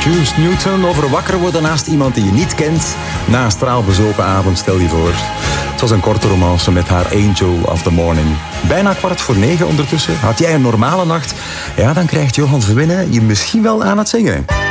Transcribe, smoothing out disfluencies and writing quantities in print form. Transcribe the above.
Juice Newton over wakker worden naast iemand die je niet kent. Na een straalbezopen avond, stel je voor. Het was een korte romance met haar Angel of the Morning. Bijna 8:45 ondertussen. Had jij een normale nacht? Ja, dan krijgt Johan Verwinnen je misschien wel aan het zingen.